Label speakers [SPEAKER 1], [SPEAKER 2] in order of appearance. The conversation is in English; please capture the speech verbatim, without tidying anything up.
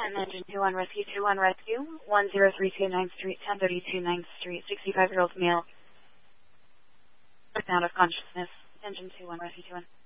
[SPEAKER 1] Manhattan, Engine two one Rescue, two one Rescue, one zero three two ninth Street, ten thirty-two ninth Street, sixty-five-year-old male, out of consciousness, Engine two one Rescue two one.